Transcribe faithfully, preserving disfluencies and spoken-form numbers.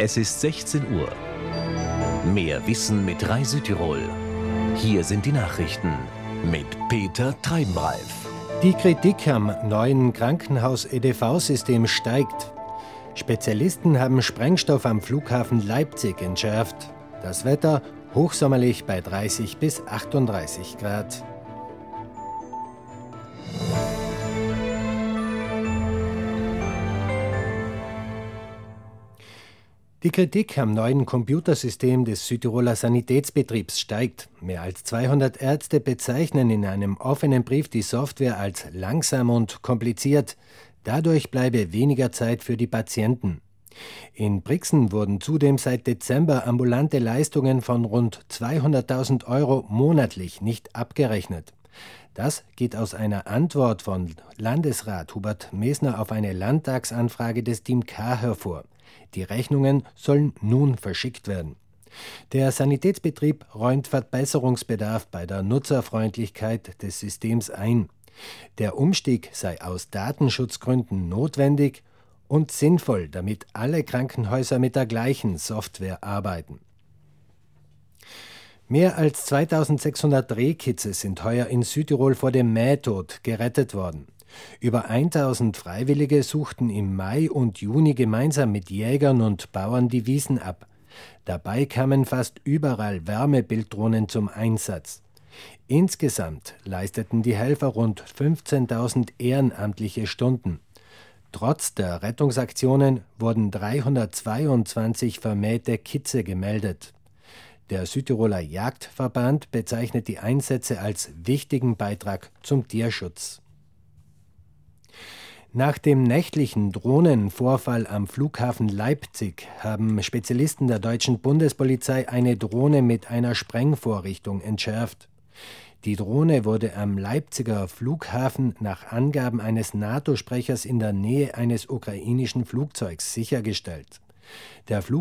Es ist sechzehn Uhr. Mehr Wissen mit Rai Südtirol. Hier sind die Nachrichten mit Peter Treibenreif. Die Kritik am neuen Krankenhaus-E D V-System steigt. Spezialisten haben Sprengstoff am Flughafen Leipzig entschärft. Das Wetter hochsommerlich bei dreißig bis achtunddreißig Grad. Die Kritik am neuen Computersystem des Südtiroler Sanitätsbetriebs steigt. Mehr als zweihundert Ärzte bezeichnen in einem offenen Brief die Software als langsam und kompliziert. Dadurch bleibe weniger Zeit für die Patienten. In Brixen wurden zudem seit Dezember ambulante Leistungen von rund zweihunderttausend Euro monatlich nicht abgerechnet. Das geht aus einer Antwort von Landesrat Hubert Mesner auf eine Landtagsanfrage des D I M K hervor. Die Rechnungen sollen nun verschickt werden. Der Sanitätsbetrieb räumt Verbesserungsbedarf bei der Nutzerfreundlichkeit des Systems ein. Der Umstieg sei aus Datenschutzgründen notwendig und sinnvoll, damit alle Krankenhäuser mit der gleichen Software arbeiten. Mehr als zweitausendsechshundert Rehkitze sind heuer in Südtirol vor dem Mähtod gerettet worden. Über tausend Freiwillige suchten im Mai und Juni gemeinsam mit Jägern und Bauern die Wiesen ab. Dabei kamen fast überall Wärmebilddrohnen zum Einsatz. Insgesamt leisteten die Helfer rund fünfzehntausend ehrenamtliche Stunden. Trotz der Rettungsaktionen wurden dreihundertzweiundzwanzig vermähte Kitze gemeldet. Der Südtiroler Jagdverband bezeichnet die Einsätze als wichtigen Beitrag zum Tierschutz. Nach dem nächtlichen Drohnenvorfall am Flughafen Leipzig haben Spezialisten der deutschen Bundespolizei eine Drohne mit einer Sprengvorrichtung entschärft. Die Drohne wurde am Leipziger Flughafen nach Angaben eines NATO-Sprechers in der Nähe eines ukrainischen Flugzeugs sichergestellt. Der Flug